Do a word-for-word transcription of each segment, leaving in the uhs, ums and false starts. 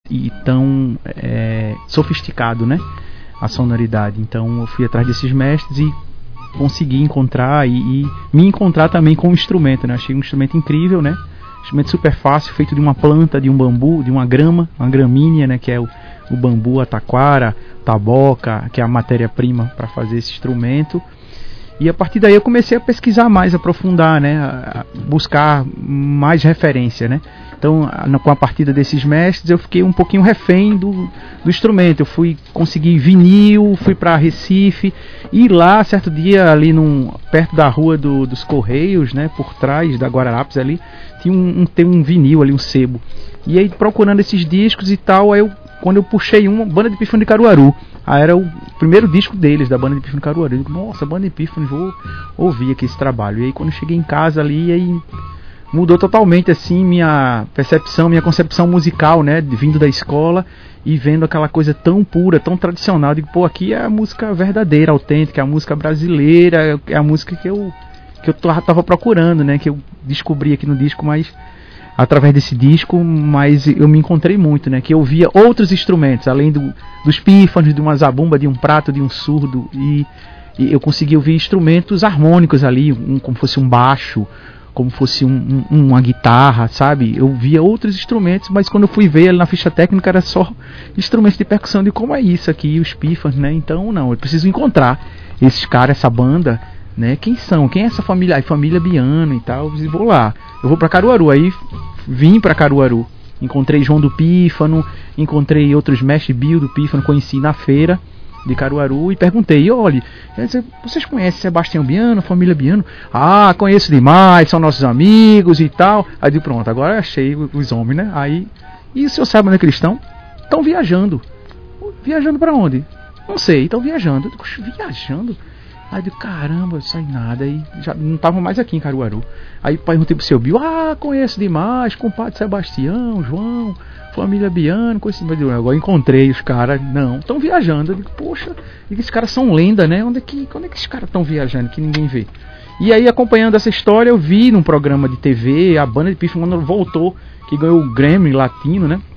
e tão é, sofisticado, né, a sonoridade. Então eu fui atrás desses mestres e consegui encontrar e, e me encontrar também com o instrumento, né? Achei um instrumento incrível, né? Instrumento super fácil, feito de uma planta, de um bambu, de uma grama, uma gramínea, né? Que é o, o bambu, a taquara, taboca, que é a matéria-prima para fazer esse instrumento. E a partir daí eu comecei a pesquisar mais, aprofundar, né? A buscar mais referência, né? Então, a, com a partida desses mestres, eu fiquei um pouquinho refém do, do instrumento. Eu fui conseguir vinil, fui para Recife, e lá, certo dia, ali num, perto da rua do, dos Correios, né? Por trás da Guararapes ali, tinha um, um, tem um vinil ali, um sebo. E aí, procurando esses discos e tal, aí eu, quando eu puxei uma Banda de Pífano de Caruaru, aí era o primeiro disco deles, da Banda de Pífano de Caruaru. Eu digo, nossa, Banda de Pífano, vou ouvir aqui esse trabalho. E aí quando eu cheguei em casa ali, aí mudou totalmente assim minha percepção, minha concepção musical, né, vindo da escola e vendo aquela coisa tão pura, tão tradicional. Eu digo, pô, aqui é a música verdadeira, autêntica, é a música brasileira, é a música que eu que eu tava procurando, né, que eu descobri aqui no disco, mas através desse disco, mas eu me encontrei muito, né, que eu via outros instrumentos, além do, dos pífanos, de uma zabumba, de um prato, de um surdo, e, e eu consegui ouvir instrumentos harmônicos ali, um, como fosse um baixo, como fosse um, um, uma guitarra, sabe? Eu via outros instrumentos, mas quando eu fui ver ali na ficha técnica era só instrumentos de percussão, de como é isso aqui, os pífanos, né? Então, não, eu preciso encontrar esses caras, essa banda, né? Quem são? Quem é essa família? Aí, família Biano e tal. Eu vou lá. Eu vou pra Caruaru. Aí vim pra Caruaru. Encontrei João do Pífano, encontrei outros mestres, Bio do Pífano, conheci na feira de Caruaru e perguntei, olha, vocês conhecem Sebastião Biano, família Biano? Ah, conheço demais, são nossos amigos e tal. Aí eu pronto, agora achei os homens, né? Aí, e o senhor sabe onde é que eles estão? Estão viajando. Viajando pra onde? Não sei, estão viajando. Eu digo, viajando? Aí eu digo, caramba, sai nada. Aí já não estavam mais aqui em Caruaru. Aí perguntei pro seu Bio, ah, conheço demais, compadre Sebastião, João, família Biano, conheci, agora encontrei os caras, não, estão viajando. Eu digo, poxa, esses caras são lenda, né? Onde é que, onde é que esses caras estão viajando que ninguém vê? E aí, acompanhando essa história, eu vi num programa de T V, a Banda de Pífano, quando voltou, que ganhou o Grammy Latino, né?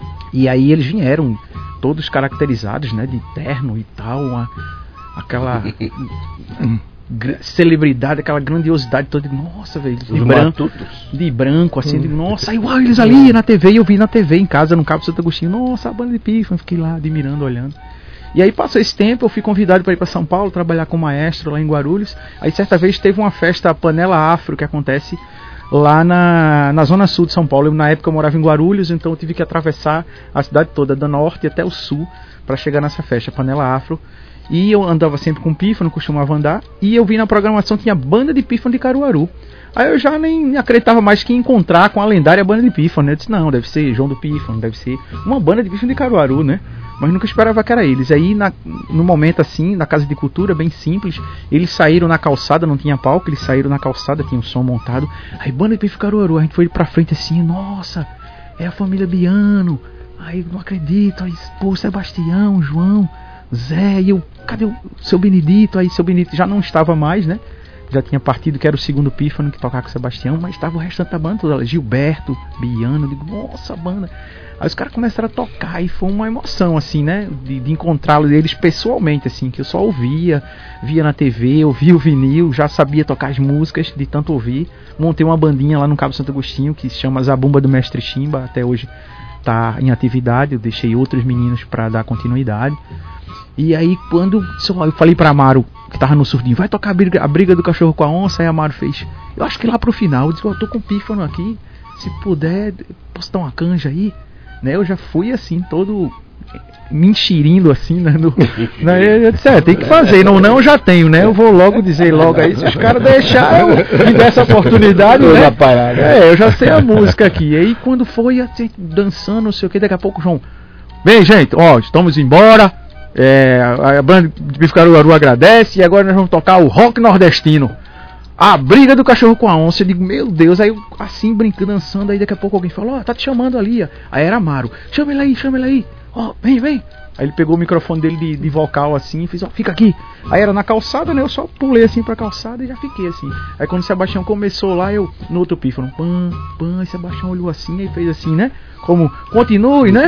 E aí eles vieram todos caracterizados, né? De terno e tal, uma, aquela celebridade, aquela grandiosidade toda. Nossa, velho, de branco, de branco, assim, hum. de, nossa, aí uau, eles ali na T V, e eu vi na T V em casa, no Cabo Santo Agostinho, nossa, a Banda de Pífano, fiquei lá admirando, olhando. E aí passou esse tempo, eu fui convidado para ir para São Paulo, trabalhar com maestro lá em Guarulhos. Aí certa vez teve uma festa, a Panela Afro, que acontece lá na, na zona sul de São Paulo. Eu, na época eu morava em Guarulhos, então eu tive que atravessar a cidade toda, do norte até o sul, para chegar nessa festa, Panela Afro. E eu andava sempre com pífano, costumava andar, e eu vi na programação, tinha Banda de Pífano de Caruaru. Aí eu já nem acreditava mais que ia encontrar com a lendária Banda de Pífano, né? Eu disse, não, deve ser João do Pífano, deve ser uma Banda de Pífano de Caruaru, né? Mas nunca esperava que era eles. Aí na, no momento assim, na Casa de Cultura, bem simples, eles saíram na calçada, não tinha palco, eles saíram na calçada, tinha um som montado. Aí Banda de Pífano de Caruaru, a gente foi pra frente assim, nossa, é a família Biano. Aí não acredito, aí pô, Sebastião, João, Zé, e eu, cadê o seu Benedito? Aí seu Benedito já não estava mais, né? Já tinha partido, que era o segundo pífano que tocava com o Sebastião, mas estava o restante da banda toda, Gilberto, Biano, eu digo, nossa, a banda. Aí os caras começaram a tocar e foi uma emoção, assim, né? De, de encontrá-los, eles pessoalmente, assim, que eu só ouvia, via na T V, ouvia o vinil, já sabia tocar as músicas de tanto ouvir. Montei uma bandinha lá no Cabo Santo Agostinho que se chama Zabumba do Mestre Chimba, até hoje está em atividade, eu deixei outros meninos para dar continuidade. E aí quando eu falei pra Amaro, que tava no surdinho, vai tocar a briga, a briga do cachorro com a onça, aí a Amaro fez, eu acho que lá pro final, eu disse, eu tô com pífano aqui, se puder, posso dar uma canja aí, né? Eu já fui assim, todo me enxerindo assim, né? No, né? Eu disse, é, tem que fazer, não, não, eu já tenho, né? Eu vou logo dizer logo aí, se os caras deixaram me dar essa oportunidade, né? É, eu já sei a música aqui. E aí quando foi assim, dançando, não sei o que, daqui a pouco o João, bem, gente, ó, estamos embora. É, a banda de Pífano Caruaru agradece e agora nós vamos tocar o rock nordestino, a briga do cachorro com a onça. Eu digo, meu Deus, aí eu assim brincando, dançando, aí daqui a pouco alguém falou, ó, oh, tá te chamando ali, ó. Aí era Amaro, chama ele aí, chama ele aí, ó, oh, vem, vem. Aí ele pegou o microfone dele de, de vocal assim e fez, ó, oh, fica aqui. Aí era na calçada, né, eu só pulei assim pra calçada e já fiquei assim. Aí quando o Sebastião começou lá, eu, no outro pífano, pam, pam, e Sebastião olhou assim e fez assim, né, como, continue, né.